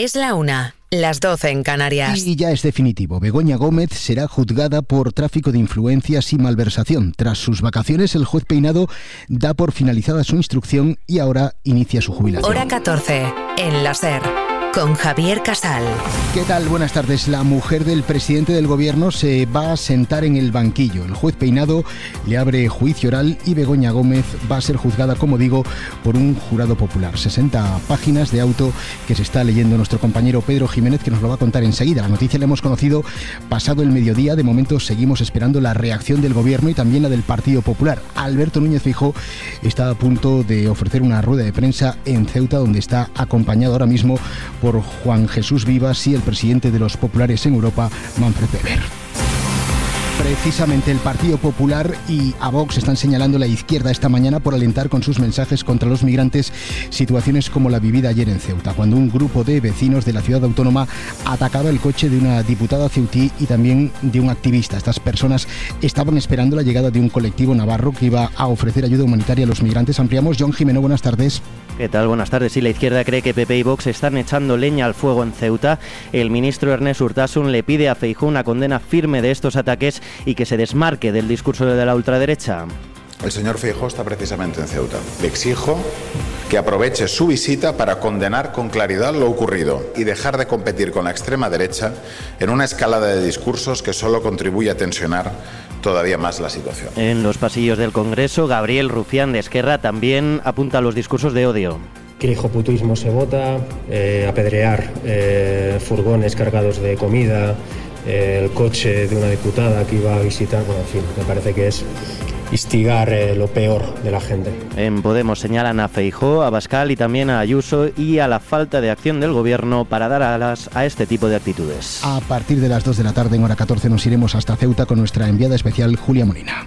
Es la 1, las 12 en Canarias. Y ya es definitivo. Begoña Gómez será juzgada por tráfico de influencias y malversación. Tras sus vacaciones, el juez Peinado da por finalizada su instrucción y ahora inicia su jubilación. Hora 14, en la SER, con Javier Casal. ¿Qué tal? Buenas tardes. La mujer del presidente del gobierno se va a sentar en el banquillo. El juez Peinado le abre juicio oral y Begoña Gómez va a ser juzgada, como digo, por un jurado popular. 60 páginas de auto que se está leyendo nuestro compañero Pedro Jiménez, que nos lo va a contar enseguida. La noticia la hemos conocido pasado el mediodía. De momento seguimos esperando la reacción del gobierno y también la del Partido Popular. Alberto Núñez Feijóo está a punto de ofrecer una rueda de prensa en Ceuta, donde está acompañado ahora mismo por Juan Jesús Vivas y el presidente de los populares en Europa, Manfred Weber. Precisamente el Partido Popular y a Vox están señalando la izquierda esta mañana por alentar con sus mensajes contra los migrantes situaciones como la vivida ayer en Ceuta, cuando un grupo de vecinos de la ciudad autónoma atacaba el coche de una diputada ceutí y también de un activista. Estas personas estaban esperando la llegada de un colectivo navarro que iba a ofrecer ayuda humanitaria a los migrantes. Ampliamos. John Jimeno, buenas tardes. ¿Qué tal? Buenas tardes. Sí, la izquierda cree que PP y Vox están echando leña al fuego en Ceuta. El ministro Ernest Urtasun le pide a Feijóo una condena firme de estos ataques y que se desmarque del discurso de la ultraderecha. El señor Feijóo está precisamente en Ceuta. Le exijo que aproveche su visita para condenar con claridad lo ocurrido y dejar de competir con la extrema derecha en una escalada de discursos que solo contribuye a tensionar todavía más la situación. En los pasillos del Congreso, Gabriel Rufián de Esquerra también apunta a los discursos de odio. Que el hijoputuismo se vota, apedrear furgones cargados de comida, el coche de una diputada que iba a visitar, bueno, en fin, me parece que es instigar lo peor de la gente. En Podemos señalan a Feijóo, a Abascal y también a Ayuso y a la falta de acción del gobierno para dar alas a este tipo de actitudes. A partir de las 2 de la tarde, en hora 14, nos iremos hasta Ceuta con nuestra enviada especial Julia Molina.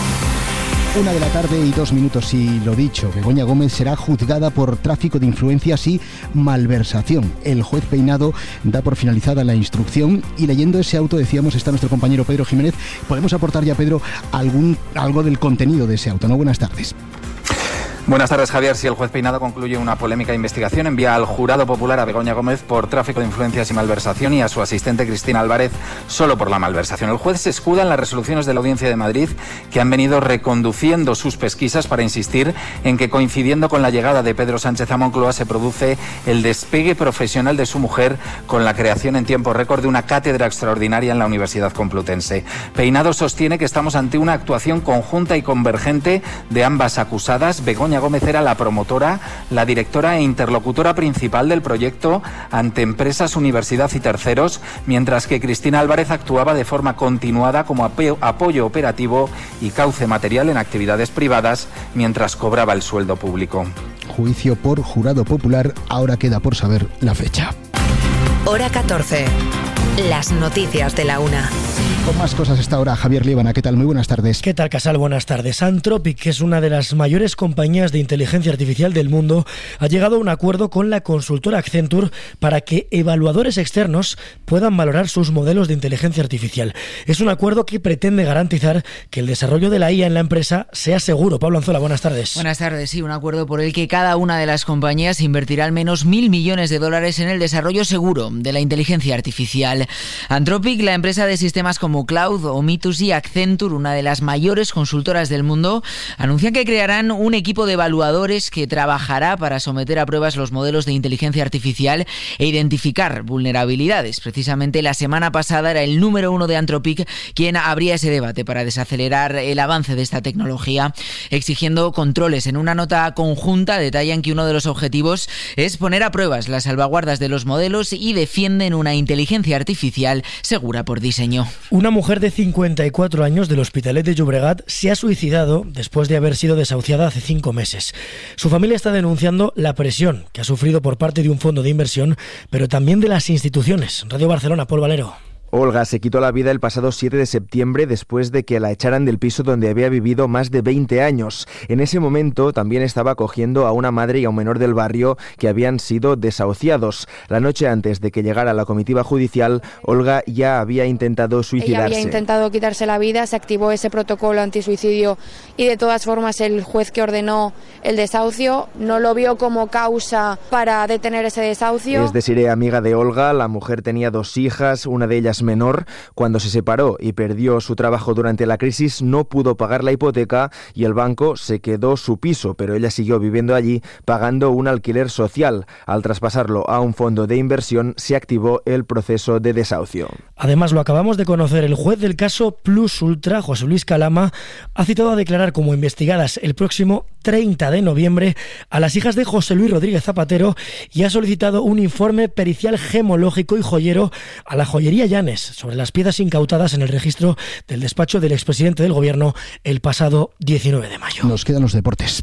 1 de la tarde y 2 minutos, y lo dicho, Begoña Gómez será juzgada por tráfico de influencias y malversación. El juez Peinado da por finalizada la instrucción y leyendo ese auto, decíamos, está nuestro compañero Pedro Jiménez. Podemos aportar ya, Pedro, algo del contenido de ese auto, ¿no? Buenas tardes. Buenas tardes, Javier. Si el juez Peinado concluye una polémica investigación, envía al jurado popular a Begoña Gómez por tráfico de influencias y malversación y a su asistente Cristina Álvarez solo por la malversación. El juez se escuda en las resoluciones de la Audiencia de Madrid, que han venido reconduciendo sus pesquisas para insistir en que, coincidiendo con la llegada de Pedro Sánchez a Moncloa, se produce el despegue profesional de su mujer con la creación en tiempo récord de una cátedra extraordinaria en la Universidad Complutense. Peinado sostiene que estamos ante una actuación conjunta y convergente de ambas acusadas. Begoña Gómez era la promotora, la directora e interlocutora principal del proyecto ante empresas, universidad y terceros, mientras que Cristina Álvarez actuaba de forma continuada como apoyo operativo y cauce material en actividades privadas mientras cobraba el sueldo público. Juicio por jurado popular, ahora queda por saber la fecha. Hora 14, las noticias de la 1. Con más cosas esta hora, Javier Líbana, ¿qué tal? Muy buenas tardes. ¿Qué tal, Casal? Buenas tardes. Anthropic, que es una de las mayores compañías de inteligencia artificial del mundo, ha llegado a un acuerdo con la consultora Accenture para que evaluadores externos puedan valorar sus modelos de inteligencia artificial. Es un acuerdo que pretende garantizar que el desarrollo de la IA en la empresa sea seguro. Pablo Anzola, buenas tardes. Buenas tardes, sí, un acuerdo por el que cada una de las compañías invertirá al menos $1.000 millones en el desarrollo seguro de la inteligencia artificial. Anthropic, la empresa de sistemas como Cloud, Omitus y Accenture, una de las mayores consultoras del mundo, anuncian que crearán un equipo de evaluadores que trabajará para someter a pruebas los modelos de inteligencia artificial e identificar vulnerabilidades. Precisamente la semana pasada era el número 1 de Anthropic quien abría ese debate para desacelerar el avance de esta tecnología, exigiendo controles. En una nota conjunta detallan que uno de los objetivos es poner a pruebas las salvaguardas de los modelos y defienden una inteligencia artificial segura por diseño. Una mujer de 54 años del Hospitalet de Llobregat se ha suicidado después de haber sido desahuciada hace 5 meses. Su familia está denunciando la presión que ha sufrido por parte de un fondo de inversión, pero también de las instituciones. Radio Barcelona, Paul Valero. Olga se quitó la vida el pasado 7 de septiembre después de que la echaran del piso donde había vivido más de 20 años. En ese momento también estaba acogiendo a una madre y a un menor del barrio que habían sido desahuciados. La noche antes de que llegara la comitiva judicial, Olga ya había intentado suicidarse. Ella había intentado quitarse la vida, se activó ese protocolo antisuicidio y de todas formas el juez que ordenó el desahucio no lo vio como causa para detener ese desahucio. Es Desiree, amiga de Olga. La mujer tenía 2 hijas, una de ellas menor. Cuando se separó y perdió su trabajo durante la crisis, no pudo pagar la hipoteca y el banco se quedó su piso, pero ella siguió viviendo allí pagando un alquiler social. Al traspasarlo a un fondo de inversión, se activó el proceso de desahucio. Además, lo acabamos de conocer, el juez del caso Plus Ultra, José Luis Calama, ha citado a declarar como investigadas el próximo 30 de noviembre a las hijas de José Luis Rodríguez Zapatero y ha solicitado un informe pericial gemológico y joyero a la joyería Llanes sobre las piezas incautadas en el registro del despacho del expresidente del Gobierno el pasado 19 de mayo. Nos quedan los deportes.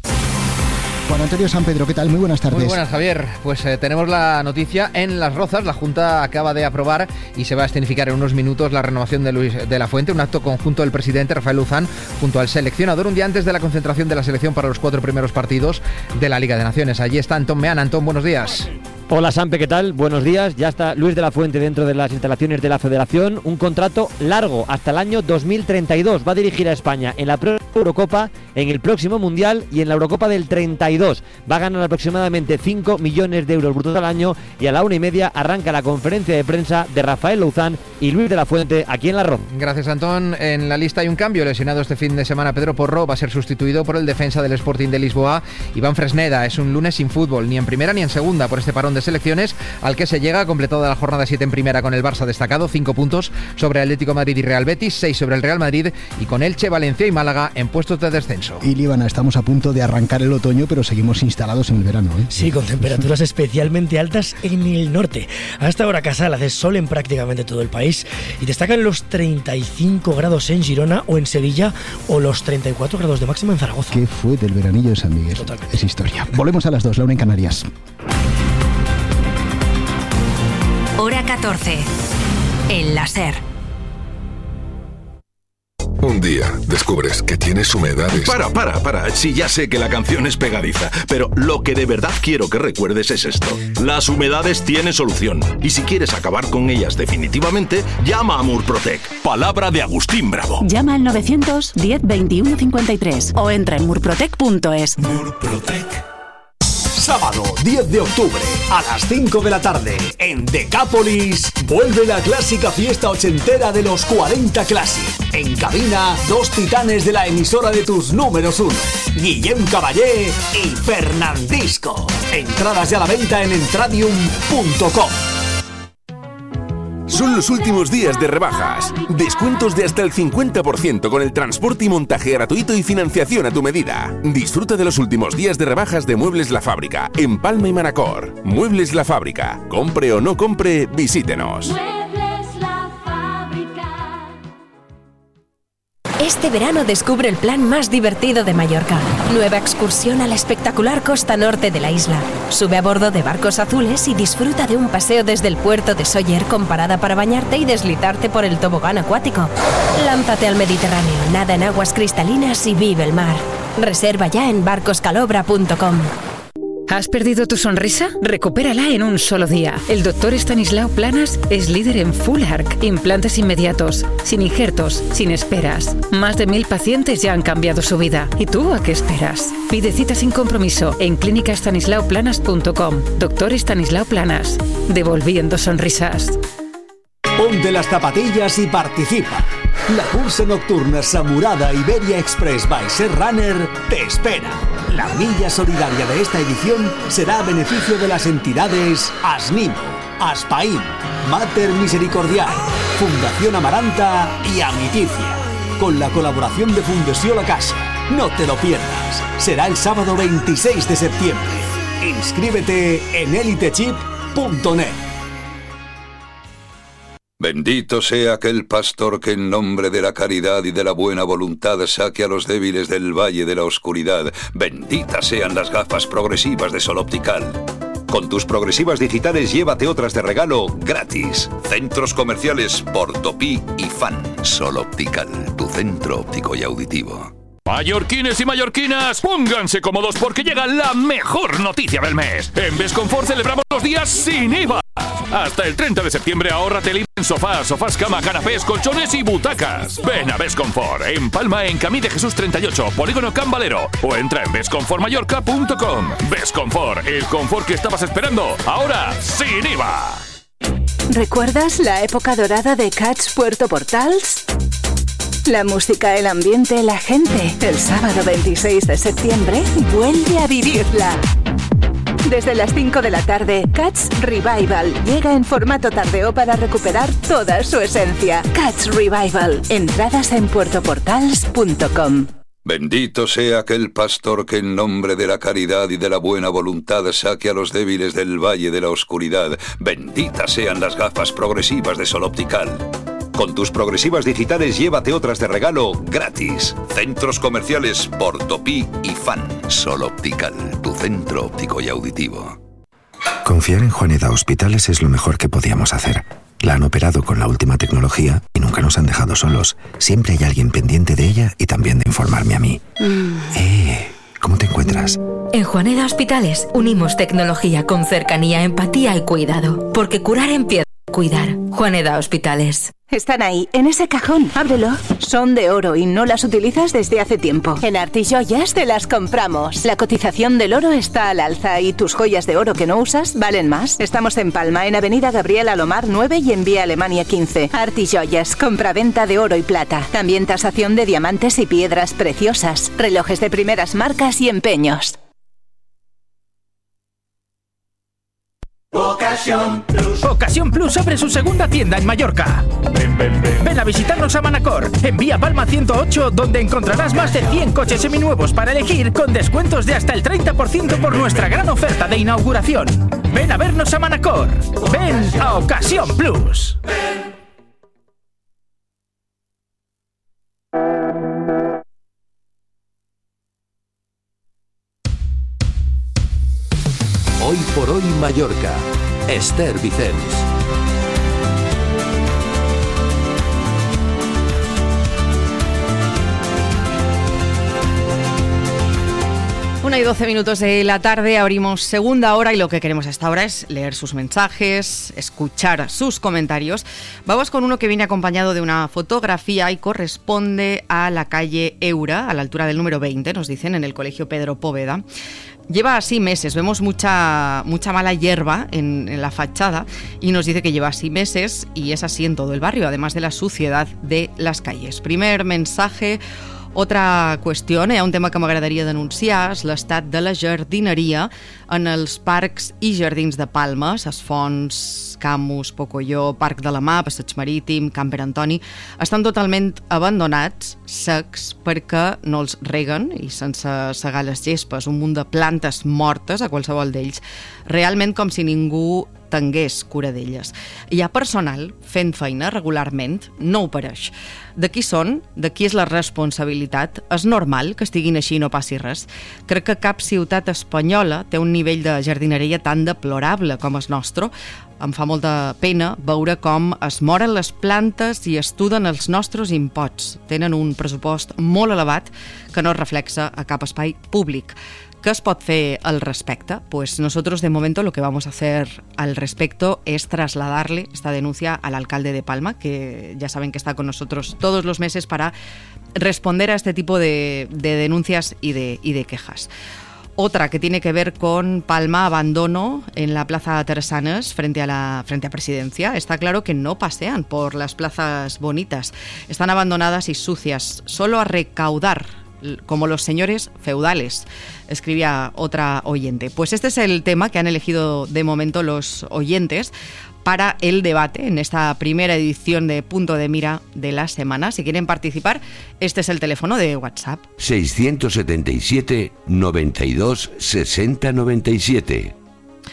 Juan Antonio San Pedro, ¿qué tal? Muy buenas tardes. Muy buenas, Javier. Pues tenemos la noticia en Las Rozas. La Junta acaba de aprobar y se va a escenificar en unos minutos la renovación de Luis de la Fuente, un acto conjunto del presidente Rafael Luzán junto al seleccionador un día antes de la concentración de la selección para los 4 primeros partidos de la Liga de Naciones. Allí está Antón Meana. Antón, buenos días. Hola Sampe, ¿qué tal? Buenos días. Ya está Luis de la Fuente dentro de las instalaciones de la Federación. Un contrato largo hasta el año 2032. Va a dirigir a España en la Eurocopa, en el próximo Mundial y en la Eurocopa del 32. Va a ganar aproximadamente 5 millones de euros brutos al año y a la 1:30 arranca la conferencia de prensa de Rafael Luzán y Luis de la Fuente aquí en La Roza. Gracias, Antón. En la lista hay un cambio. Lesionado este fin de semana Pedro Porro va a ser sustituido por el defensa del Sporting de Lisboa, Iván Fresneda. Es un lunes sin fútbol, ni en primera ni en segunda, por este parón de selecciones al que se llega, completada la jornada 7 en primera con el Barça destacado, 5 puntos sobre Atlético Madrid y Real Betis, 6 sobre el Real Madrid y con Elche, Valencia y Málaga en puestos de descenso. Y Líbana, estamos a punto de arrancar el otoño, pero seguimos instalados en el verano, ¿eh? Sí, con temperaturas especialmente altas en el norte. Hasta ahora Casal hace sol en prácticamente todo el país y destacan los 35 grados en Girona o en Sevilla o los 34 grados de máxima en Zaragoza. ¿Qué fue del veranillo de San Miguel? Totalmente. Es historia. Volvemos a las 2, la 1 en Canarias. Hora 14. El láser. Un día descubres que tienes humedades. Para. Sí, ya sé que la canción es pegadiza, pero lo que de verdad quiero que recuerdes es esto. Las humedades tienen solución. Y si quieres acabar con ellas definitivamente, llama a Murprotec. Palabra de Agustín Bravo. Llama al 910 21 53 o entra en murprotec.es. Murprotec. Sábado 10 de octubre a las 5 de la tarde en Decápolis vuelve la clásica fiesta ochentera de los 40 Classic. En cabina, 2 titanes de la emisora de tus números 1, Guillem Caballé y Fernandisco. Entradas ya a la venta en entradium.com. Son los últimos días de rebajas. Descuentos de hasta el 50% con el transporte y montaje gratuito y financiación a tu medida. Disfruta de los últimos días de rebajas de Muebles La Fábrica en Palma y Manacor. Muebles La Fábrica. Compre o no compre, visítenos. Este verano descubre el plan más divertido de Mallorca. Nueva excursión a la espectacular costa norte de la isla. Sube a bordo de barcos azules y disfruta de un paseo desde el puerto de Sóller con parada para bañarte y deslizarte por el tobogán acuático. Lánzate al Mediterráneo, nada en aguas cristalinas y vive el mar. Reserva ya en barcoscalobra.com. ¿Has perdido tu sonrisa? Recupérala en un solo día. El doctor Estanislao Planas es líder en Full Arch, implantes inmediatos, sin injertos, sin esperas. Más de 1000 pacientes ya han cambiado su vida. ¿Y tú a qué esperas? Pide cita sin compromiso en clínicaestanislaoplanas.com. Doctor Estanislao Planas, devolviendo sonrisas. Ponte las zapatillas y participa. La cursa nocturna Samurada Iberia Express by Serrunner te espera. La milla solidaria de esta edición será a beneficio de las entidades ASNIMO, ASPAIM, Mater Misericordial, Fundación Amaranta y Amiticia, con la colaboración de Fundació La Caixa. No te lo pierdas. Será el sábado 26 de septiembre. Inscríbete en elitechip.net. Bendito sea aquel pastor que en nombre de la caridad y de la buena voluntad saque a los débiles del valle de la oscuridad. Benditas sean las gafas progresivas de Sol Optical. Con tus progresivas digitales llévate otras de regalo gratis. Centros comerciales Portopí y Fan. Sol Optical, tu centro óptico y auditivo. Mallorquines y mallorquinas, pónganse cómodos porque llega la mejor noticia del mes. En Besconfort celebramos los días sin IVA. Hasta el 30 de septiembre ahórrate el IVA en sofás, cama, canapés, colchones y butacas. Ven a Besconfort, en Palma, en Camí de Jesús 38, Polígono Can Valero, o entra en besconfortmallorca.com. Besconfort, el confort que estabas esperando, ahora sin IVA. ¿Recuerdas la época dorada de Catch Puerto Portals? La música, el ambiente, la gente. El sábado 26 de septiembre vuelve a vivirla. Desde las 5 de la tarde, Catch Revival llega en formato tardeo para recuperar toda su esencia. Catch Revival. Entradas en puertoportals.com. Bendito sea aquel pastor que en nombre de la caridad y de la buena voluntad saque a los débiles del valle de la oscuridad. Benditas sean las gafas progresivas de Sol Optical. Con tus progresivas digitales llévate otras de regalo gratis. Centros comerciales Portopí y Fan. Sol Optical, tu centro óptico y auditivo. Confiar en Juaneda Hospitales es lo mejor que podíamos hacer. La han operado con la última tecnología y nunca nos han dejado solos. Siempre hay alguien pendiente de ella y también de informarme a mí. ¿Cómo te encuentras? En Juaneda Hospitales unimos tecnología con cercanía, empatía y cuidado. Porque curar empieza a cuidar. Juaneda Hospitales. Están ahí, en ese cajón. Ábrelo. Son de oro y no las utilizas desde hace tiempo. En Artijoyas te las compramos. La cotización del oro está al alza y tus joyas de oro que no usas valen más. Estamos en Palma, en Avenida Gabriel Alomar 9 y en Vía Alemania 15. Artijoyas, compraventa de oro y plata. También tasación de diamantes y piedras preciosas. Relojes de primeras marcas y empeños. Ocasión Plus. Ocasión Plus abre su segunda tienda en Mallorca. Ven a visitarnos a Manacor, en Vía Palma 108, donde encontrarás más de 100 coches seminuevos para elegir, con descuentos de hasta el 30% por nuestra gran oferta de inauguración. Ven a vernos a Manacor. Ven a Ocasión Plus. Hoy por hoy Mallorca. Esther Vicens. Una y 12 minutos de la tarde, abrimos segunda hora y lo que queremos hasta ahora es leer sus mensajes, escuchar sus comentarios. Vamos con uno que viene acompañado de una fotografía y corresponde a la calle Eura, a la altura del número 20, nos dicen, en el Colegio Pedro Póveda. Lleva así meses, vemos mucha mala hierba en la fachada y nos dice que lleva así meses y es así en todo el barrio, además de la suciedad de les calles. Primer mensaje. Otra qüestió, hi ha un tema que m'agradaria denunciar, és l'estat de la jardineria en els parcs i jardins de Palma, Ses Fonts, Camus, Pocolló, Parc de la Mà, Passeig Marítim, Camp Pere Antoni, estan totalment abandonats, secs, perquè no els reguen i sense segar les gespes, un munt de plantes mortes a qualsevol d'ells, realment com si ningú tingués cura d'elles. Hi ha personal fent feina regularment, no ho pareix. De qui són? De qui és la responsabilitat? És normal que estiguin així i no passi res? Crec que cap ciutat espanyola té un nivell de jardineria tan deplorable com el nostre. Em fa molta pena veure com es moren les plantes i estuden els nostres impots. Tenen un pressupost molt elevat que no es reflexa a cap espai públic. ¿Qué os puede hacer al respecto? Pues nosotros de momento lo que vamos a hacer al respecto es trasladarle esta denuncia al alcalde de Palma, que ya saben que está con nosotros todos los meses para responder a este tipo de denuncias y de quejas. Otra que tiene que ver con Palma, abandono en la Plaza Teresanes frente a Presidencia. Está claro que no pasean por las plazas bonitas, están abandonadas y sucias, solo a recaudar, como los señores feudales, escribía otra oyente. Pues este es el tema que han elegido de momento los oyentes para el debate en esta primera edición de Punto de Mira de la semana. Si quieren participar, este es el teléfono de WhatsApp. 677 92 60 97.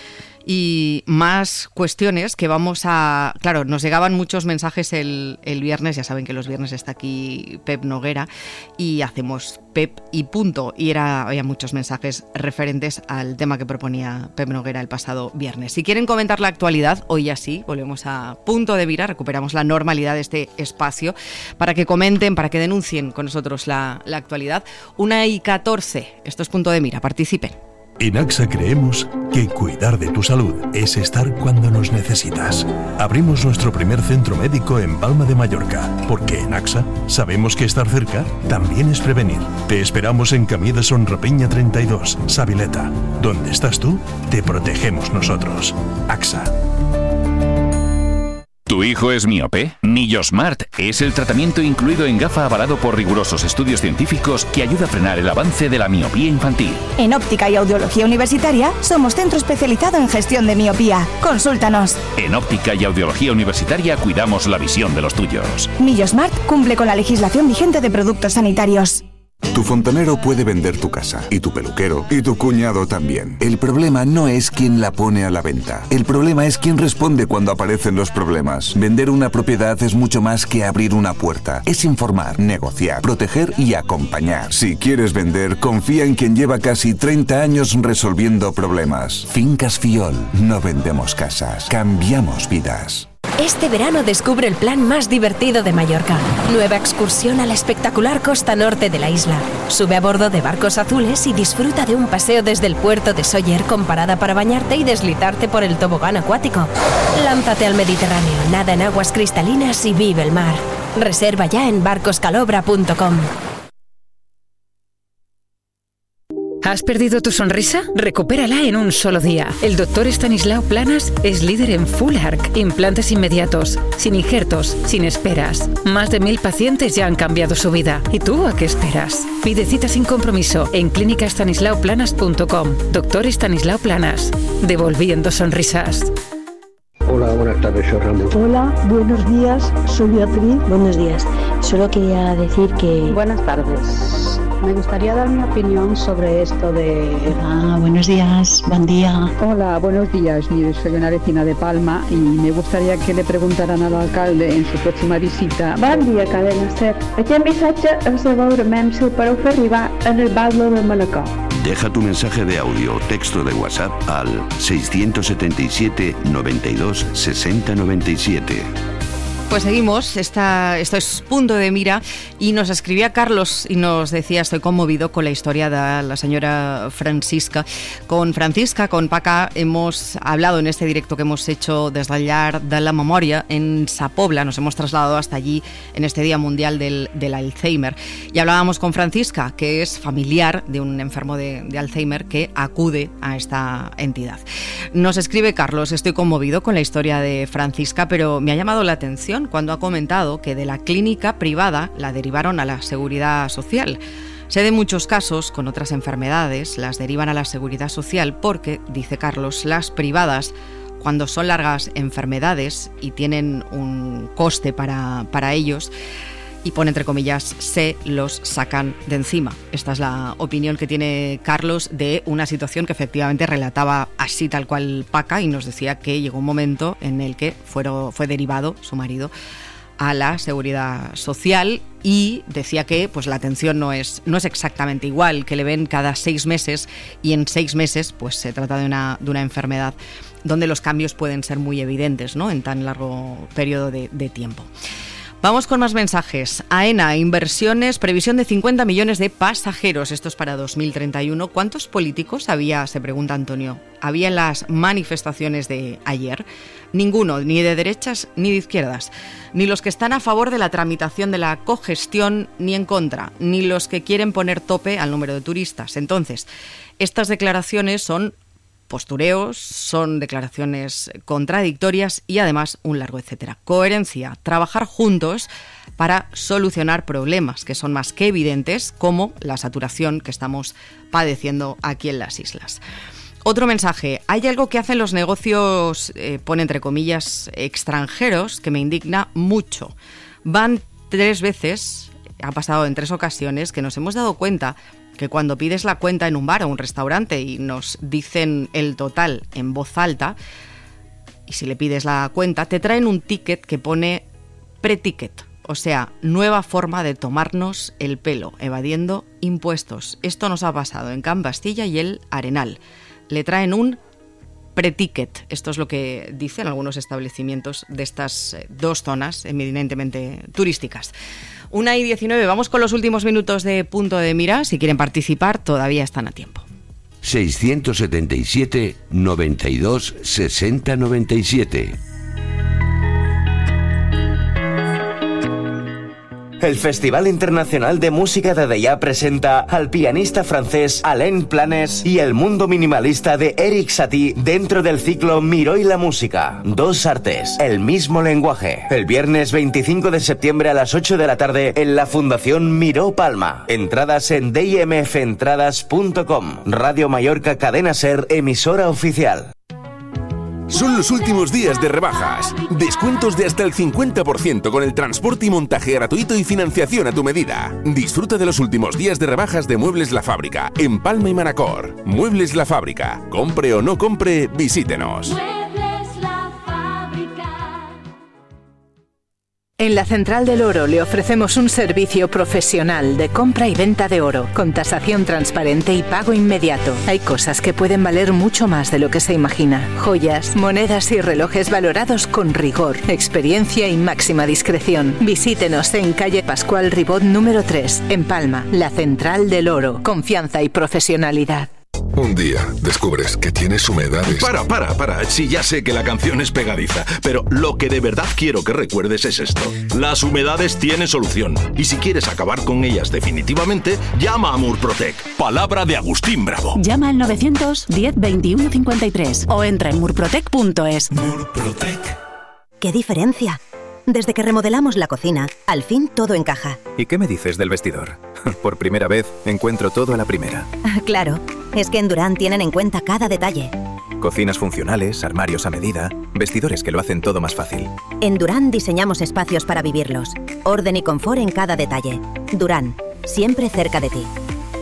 y más cuestiones que vamos a... Claro, nos llegaban muchos mensajes el viernes, ya saben que los viernes está aquí Pep Noguera y hacemos Pep y punto, y había muchos mensajes referentes al tema que proponía Pep Noguera el pasado viernes. Si quieren comentar la actualidad, hoy ya sí, volvemos a Punto de Mira, recuperamos la normalidad de este espacio para que comenten, para que denuncien con nosotros la actualidad. 1:14, esto es Punto de Mira, participen. En AXA creemos que cuidar de tu salud es estar cuando nos necesitas. Abrimos nuestro primer centro médico en Palma de Mallorca, porque en AXA sabemos que estar cerca también es prevenir. Te esperamos en Camí de Son Rapeña 32, Sabileta. Donde estás tú, te protegemos nosotros. AXA. ¿Tu hijo es miope? Nillosmart es el tratamiento incluido en gafa avalado por rigurosos estudios científicos que ayuda a frenar el avance de la miopía infantil. En Óptica y Audiología Universitaria somos centro especializado en gestión de miopía. Consúltanos. En Óptica y Audiología Universitaria cuidamos la visión de los tuyos. Nillosmart cumple con la legislación vigente de productos sanitarios. Tu fontanero puede vender tu casa, y tu peluquero, y tu cuñado también. El problema no es quién la pone a la venta. El problema es quién responde cuando aparecen los problemas. Vender una propiedad es mucho más que abrir una puerta. Es informar, negociar, proteger y acompañar. Si quieres vender, confía en quien lleva casi 30 años resolviendo problemas. Fincas Fiol. No vendemos casas, cambiamos vidas. Este verano descubre el plan más divertido de Mallorca. Nueva excursión a la espectacular costa norte de la isla. Sube a bordo de barcos azules y disfruta de un paseo desde el puerto de Sóller con parada para bañarte y deslizarte por el tobogán acuático. Lánzate al Mediterráneo, nada en aguas cristalinas y vive el mar. Reserva ya en barcoscalobra.com. ¿Has perdido tu sonrisa? Recupérala en un solo día. El doctor Estanislao Planas es líder en Full Arch, implantes inmediatos, sin injertos, sin esperas. Más de 1000 pacientes ya han cambiado su vida. ¿Y tú a qué esperas? Pide cita sin compromiso en clínicastanislaoplanas.com. Doctor Estanislao Planas, devolviendo sonrisas. Hola, buenas tardes, soy Ramón. Hola, buenos días, soy Beatriz. Buenos días, solo quería decir que... Buenas tardes. Me gustaría dar mi opinión sobre esto de... buenos días, buen día. Hola, buenos días. Mire, soy una vecina de Palma y me gustaría que le preguntaran al alcalde en su próxima visita. Bon dia, cadena SER. Aquest missatge és de veurement si el podeu fer arribar en el Batlle de Manacor. Deja tu mensaje de audio o texto de WhatsApp al 677 92 60 97. Pues seguimos, esto es Punto de Mira, y nos escribía Carlos y nos decía: estoy conmovido con la historia de la señora Francisca. Con Francisca, con Paca, hemos hablado en este directo que hemos hecho desde el Llar de la Memoria en Sa Pobla, nos hemos trasladado hasta allí en este Día Mundial del Alzheimer, y hablábamos con Francisca, que es familiar de un enfermo de Alzheimer que acude a esta entidad. Nos escribe Carlos: estoy conmovido con la historia de Francisca, pero me ha llamado la atención cuando ha comentado que de la clínica privada la derivaron a la Seguridad Social. Sé de muchos casos con otras enfermedades, las derivan a la Seguridad Social porque, dice Carlos, las privadas, cuando son largas enfermedades y tienen un coste para ellos, y pone entre comillas, se los sacan de encima. Esta es la opinión que tiene Carlos de una situación que efectivamente relataba así tal cual Paca, y nos decía que llegó un momento en el que fue derivado su marido a la Seguridad Social, y decía que pues la atención no es exactamente igual, que le ven cada 6 meses, y en 6 meses pues se trata de una enfermedad donde los cambios pueden ser muy evidentes, ¿no?, en tan largo periodo de tiempo. Vamos con más mensajes. AENA, inversiones, previsión de 50 millones de pasajeros. Esto es para 2031. ¿Cuántos políticos había, se pregunta Antonio, había en las manifestaciones de ayer? Ninguno, ni de derechas ni de izquierdas. Ni los que están a favor de la tramitación de la cogestión ni en contra. Ni los que quieren poner tope al número de turistas. Entonces, estas declaraciones son postureos, son declaraciones contradictorias y además un largo etcétera. Coherencia, trabajar juntos para solucionar problemas que son más que evidentes, como la saturación que estamos padeciendo aquí en las islas. Otro mensaje: hay algo que hacen los negocios, pone entre comillas, extranjeros, que me indigna mucho. Van 3 veces, ha pasado en 3 ocasiones, que nos hemos dado cuenta que cuando pides la cuenta en un bar o un restaurante y nos dicen el total en voz alta, y si le pides la cuenta, te traen un ticket que pone pre-ticket, o sea, nueva forma de tomarnos el pelo, evadiendo impuestos. Esto nos ha pasado en Can Bastilla y El Arenal. Le traen un pre-ticket. Esto es lo que dicen algunos establecimientos de estas dos zonas eminentemente turísticas. 1:19, vamos con los últimos minutos de Punto de Mira. Si quieren participar, todavía están a tiempo. 677 92 60 97. El Festival Internacional de Música de Deià presenta al pianista francés Alain Planes y el mundo minimalista de Eric Satie dentro del ciclo Miró y la música. Dos artes, el mismo lenguaje. El viernes 25 de septiembre a las 8 de la tarde en la Fundación Miró Palma. Entradas en dimfentradas.com. Radio Mallorca Cadena Ser, emisora oficial. Son los últimos días de rebajas. Descuentos de hasta el 50% con el transporte y montaje gratuito y financiación a tu medida. Disfruta de los últimos días de rebajas de Muebles La Fábrica en Palma y Manacor. Muebles La Fábrica. Compre o no compre, visítenos. En la Central del Oro le ofrecemos un servicio profesional de compra y venta de oro, con tasación transparente y pago inmediato. Hay cosas que pueden valer mucho más de lo que se imagina. Joyas, monedas y relojes valorados con rigor, experiencia y máxima discreción. Visítenos en calle Pascual Ribot número 3, en Palma. La Central del Oro. Confianza y profesionalidad. Un día descubres que tienes humedades. Para. Sí, ya sé que la canción es pegadiza, pero lo que de verdad quiero que recuerdes es esto. Las humedades tienen solución. Y si quieres acabar con ellas definitivamente, llama a Murprotec. Palabra de Agustín Bravo. Llama al 910 21 53 o entra en murprotec.es. Murprotec. ¡Qué diferencia! Desde que remodelamos la cocina, al fin todo encaja. ¿Y qué me dices del vestidor? Por primera vez encuentro todo a la primera. Claro, es que en Durán tienen en cuenta cada detalle. Cocinas funcionales, armarios a medida, vestidores que lo hacen todo más fácil. En Durán diseñamos espacios para vivirlos. Orden y confort en cada detalle. Durán, siempre cerca de ti.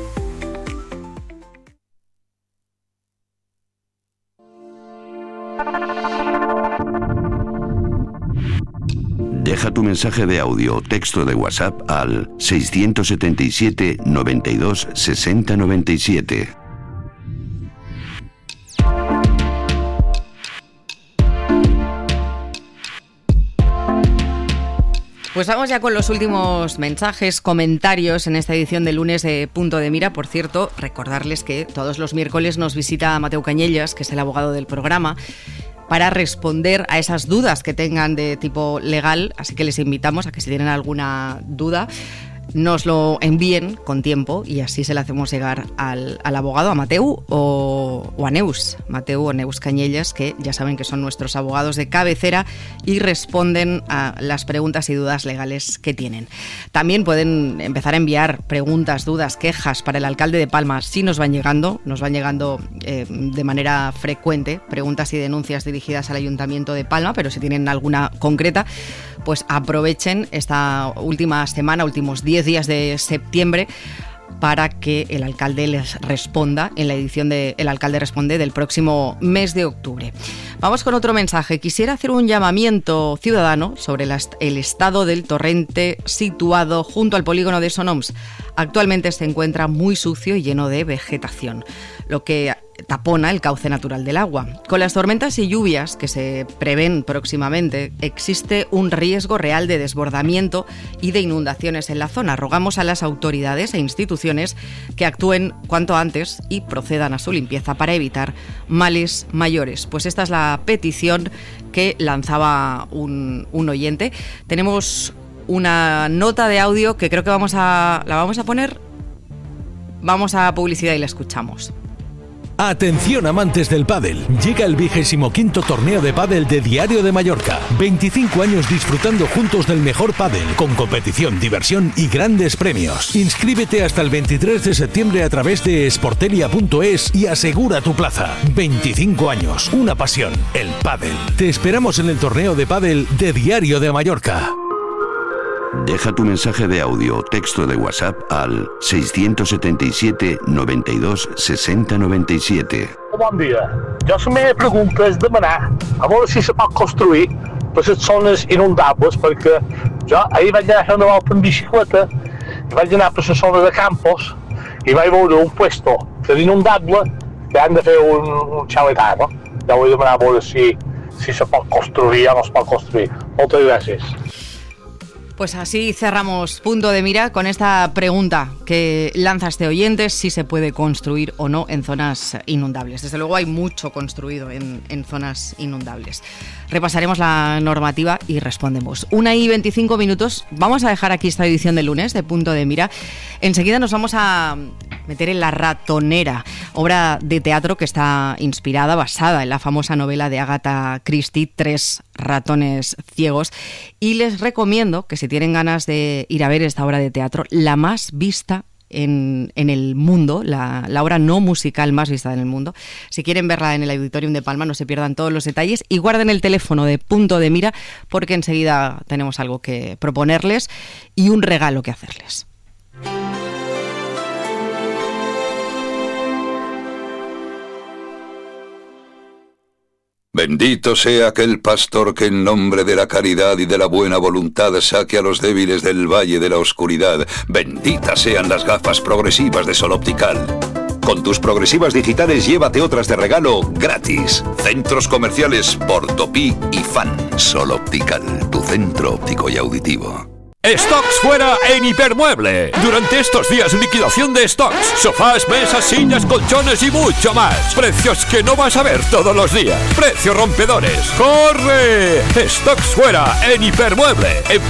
Deja tu mensaje de audio o texto de WhatsApp al 677 92 60 97. Pues vamos ya con los últimos mensajes, comentarios en esta edición de lunes de Punto de Mira. Por cierto, recordarles que todos los miércoles nos visita Mateu Cañellas, que es el abogado del programa, para responder a esas dudas que tengan de tipo legal, así que les invitamos a que si tienen alguna duda nos lo envíen con tiempo y así se le hacemos llegar al abogado, a Mateu o a Neus, Mateu o Neus Cañellas, que ya saben que son nuestros abogados de cabecera y responden a las preguntas y dudas legales que tienen. También pueden empezar a enviar preguntas, dudas, quejas para el alcalde de Palma, si nos van llegando de manera frecuente, preguntas y denuncias dirigidas al Ayuntamiento de Palma, pero si tienen alguna concreta, pues aprovechen esta última semana, últimos 10 días de septiembre, para que el alcalde les responda en la edición de El Alcalde Responde del próximo mes de octubre. Vamos con otro mensaje. Quisiera hacer un llamamiento ciudadano sobre el estado del torrente situado junto al polígono de Sonoms. Actualmente se encuentra muy sucio y lleno de vegetación, lo que tapona el cauce natural del agua. Con las tormentas y lluvias que se prevén próximamente, existe un riesgo real de desbordamiento y de inundaciones en la zona. Rogamos a las autoridades e instituciones que actúen cuanto antes y procedan a su limpieza para evitar males mayores. Pues esta es la petición que lanzaba un oyente. Tenemos una nota de audio que creo que la vamos a poner. Vamos a publicidad y la escuchamos. Atención amantes del pádel, llega el 25º torneo de pádel de Diario de Mallorca. 25 años disfrutando juntos del mejor pádel, con competición, diversión y grandes premios. Inscríbete hasta el 23 de septiembre a través de sportelia.es y asegura tu plaza. 25 años, una pasión, el pádel. Te esperamos en el torneo de pádel de Diario de Mallorca. Deja tu mensaje de audio o texto de WhatsApp al 677 92 60 97. Bon dia. Jo la meva pregunta és demanar a veure si se pot construir per les zones inundables, perquè jo ahir vaig anar a fer una volta en bicicleta i vaig anar per la zona de Campos i vaig veure un puesto que era inundable que han de fer un xaletà, no? Ja vull demanar a veure si se pot construir o no se pot construir. Moltes gràcies. Pues así cerramos Punto de Mira con esta pregunta que lanza este oyente, si se puede construir o no en zonas inundables. Desde luego hay mucho construido en zonas inundables. Repasaremos la normativa y respondemos. 1:25. Vamos a dejar aquí esta edición del lunes de Punto de Mira. Enseguida nos vamos a meter en La ratonera, obra de teatro que está basada en la famosa novela de Agatha Christie, 3 ratones ciegos. Y les recomiendo que si tienen ganas de ir a ver esta obra de teatro, la más vista en el mundo, la obra no musical más vista en el mundo. Si quieren verla en el Auditorium de Palma, no se pierdan todos los detalles y guarden el teléfono de Punto de Mira, porque enseguida tenemos algo que proponerles y un regalo que hacerles. Bendito sea aquel pastor que en nombre de la caridad y de la buena voluntad saque a los débiles del valle de la oscuridad. Benditas sean las gafas progresivas de Sol Optical. Con tus progresivas digitales llévate otras de regalo gratis. Centros comerciales Portopí y Fan. Sol Optical, tu centro óptico y auditivo. Stocks fuera en Hipermueble. Durante estos días, liquidación de stocks. Sofás, mesas, sillas, colchones y mucho más. Precios que no vas a ver todos los días. Precios rompedores. ¡Corre! Stocks fuera en Hipermueble. En